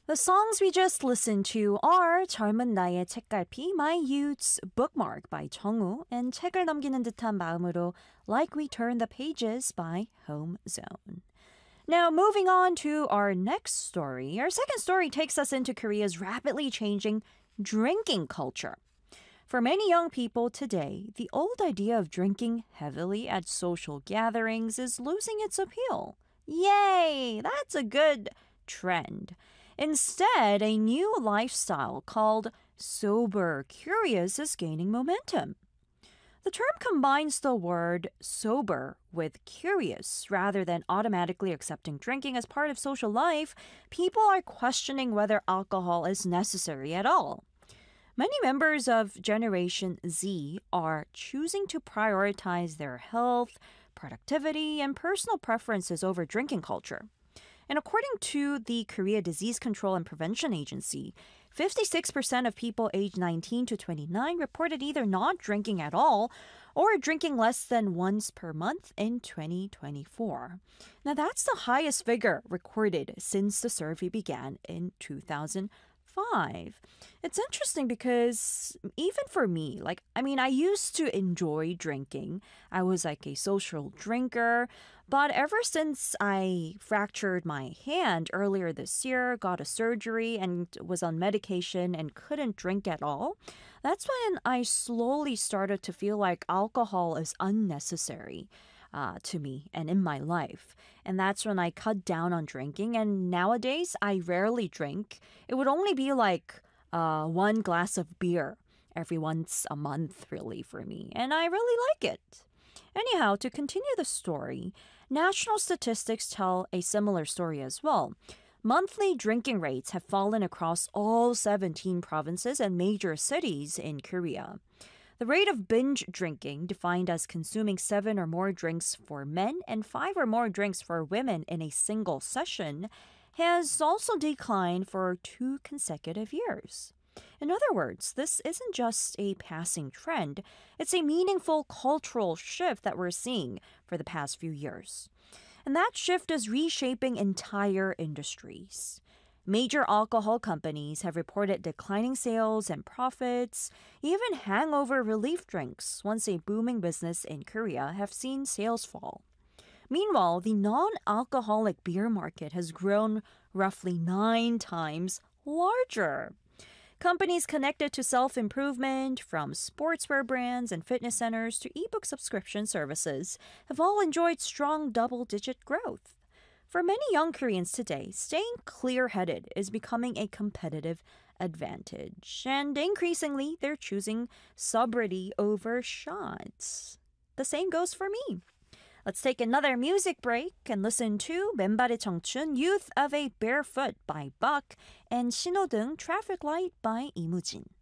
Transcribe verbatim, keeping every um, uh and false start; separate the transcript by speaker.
Speaker 1: The songs we just listened to are 젊은 나의 책갈피, My Youth's Bookmark by 정우, and 책을 넘기는 듯한 마음으로 Like We Turn the Pages by Home Zone. Now, moving on to our next story. Our second story takes us into Korea's rapidly changing drinking culture. For many young people today, the old idea of drinking heavily at social gatherings is losing its appeal. Yay! That's a good trend. Instead, a new lifestyle called sober curious is gaining momentum. The term combines the word sober with curious. Rather than automatically accepting drinking as part of social life, people are questioning whether alcohol is necessary at all. Many members of Generation Z are choosing to prioritize their health, productivity, and personal preferences over drinking culture. And according to the Korea Disease Control and Prevention Agency, fifty-six percent of people aged nineteen to twenty-nine reported either not drinking at all or drinking less than once per month in twenty twenty-four. Now, that's the highest figure recorded since the survey began in two thousand five. It's interesting because even for me, like, I mean, I used to enjoy drinking. I was like a social drinker. But ever since I fractured my hand earlier this year, got a surgery, and was on medication and couldn't drink at all, that's when I slowly started to feel like alcohol is unnecessary. Uh, to me and in my life. And that's when I cut down on drinking. And nowadays, I rarely drink. It would only be like uh, one glass of beer every once a month, really, for me. And I really like it. Anyhow, to continue the story, national statistics tell a similar story as well. Monthly drinking rates have fallen across all seventeen provinces and major cities in Korea. The rate of binge drinking, defined as consuming seven or more drinks for men and five or more drinks for women in a single session, has also declined for two consecutive years. In other words, this isn't just a passing trend, it's a meaningful cultural shift that we're seeing for the past few years. And that shift is reshaping entire industries. Major alcohol companies have reported declining sales and profits. Even hangover relief drinks, once a booming business in Korea, have seen sales fall. Meanwhile, the non-alcoholic beer market has grown roughly nine times larger. Companies connected to self-improvement, from sportswear brands and fitness centers to ebook subscription services, have all enjoyed strong double-digit growth. For many young Koreans today, staying clear-headed is becoming a competitive advantage. And increasingly, they're choosing sobriety over shots. The same goes for me. Let's take another music break and listen to 맨발의 청춘, Youth of a Barefoot by Buck, and 신호등 Traffic Light by 이무진.